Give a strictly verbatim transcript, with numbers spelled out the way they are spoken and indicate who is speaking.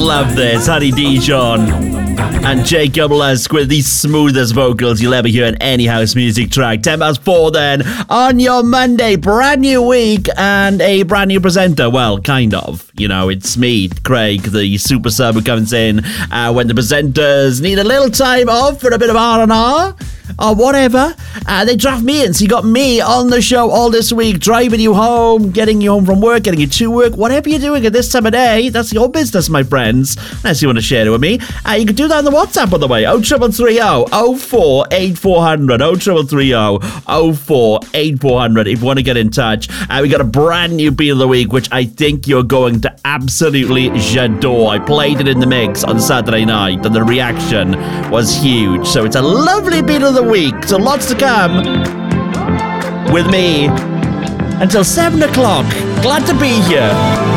Speaker 1: love this. Honey Dijon and Jacob Lusk with the smoothest vocals you'll ever hear in any house music track. ten past four then on your Monday. Brand new week and a brand new presenter. Well, kind of. You know, it's me, Craig, the super sub who comes in uh, when the presenters need a little time off for a bit of R and R. Or whatever, uh, they draft me in. So you got me on the show all this week, driving you home, getting you home from work, getting you to work, whatever you're doing at this time of day, that's your business, my friends. Unless you want to share it with me, uh, you can do that on the WhatsApp, by the way. oh three three three oh oh four eight four hundred. oh three three three oh oh four eight four hundred. If you want to get in touch, uh, we got a brand new beat of the week, which I think you're going to absolutely j'adore. I played it in the mix on Saturday night, and the reaction was huge. So it's a lovely beat of the week, so lots to come with me until seven o'clock. Glad to be here.